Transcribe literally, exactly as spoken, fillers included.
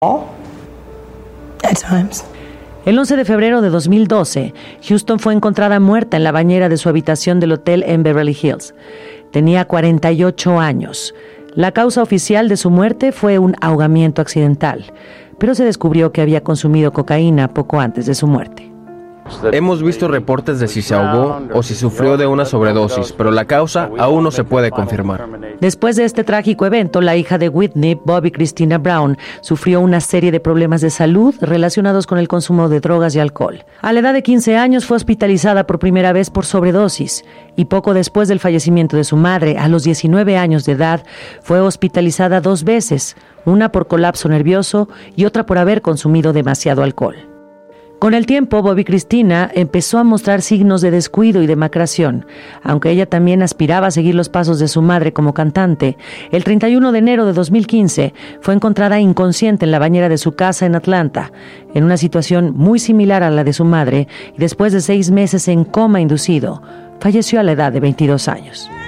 At times. El once de febrero de dos mil doce, Houston fue encontrada muerta en la bañera de su habitación del hotel en Beverly Hills. Tenía cuarenta y ocho años. La causa oficial de su muerte fue un ahogamiento accidental, pero se descubrió que había consumido cocaína poco antes de su muerte. Hemos visto reportes de si se ahogó o si sufrió de una sobredosis, pero la causa aún no se puede confirmar. Después de este trágico evento, la hija de Whitney, Bobby Christina Brown, sufrió una serie de problemas de salud relacionados con el consumo de drogas y alcohol. A la edad de quince años fue hospitalizada por primera vez por sobredosis y poco después del fallecimiento de su madre, a los diecinueve años de edad, fue hospitalizada dos veces, una por colapso nervioso y otra por haber consumido demasiado alcohol. Con el tiempo, Bobby Christina empezó a mostrar signos de descuido y demacración. Aunque ella también aspiraba a seguir los pasos de su madre como cantante, el treinta y uno de enero de dos mil quince fue encontrada inconsciente en la bañera de su casa en Atlanta, en una situación muy similar a la de su madre, y después de seis meses en coma inducido, falleció a la edad de veintidós años.